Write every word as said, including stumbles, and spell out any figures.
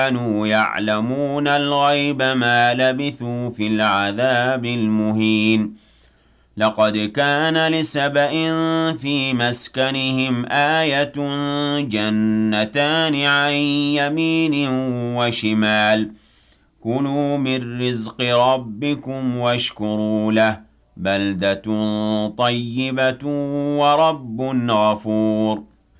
كانوا يعلمون الغيب ما لبثوا في العذاب المهين لقد كان لسبإ في مسكنهم آية جنتان عن يمين وشمال كلوا من رزق ربكم واشكروا له بلدة طيبة ورب غفور